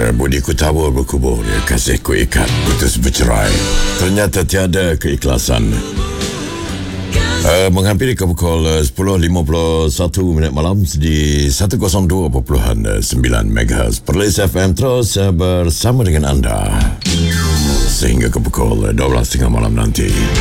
Budiku tawar berkubur, kasihku ikat, putus bercerai. Ternyata tiada keikhlasan. Menghampiri ke pukul 10.51 malam di 102.9 MHz Perlis FM terus bersama dengan anda sehingga ke pukul 12.30 malam nanti.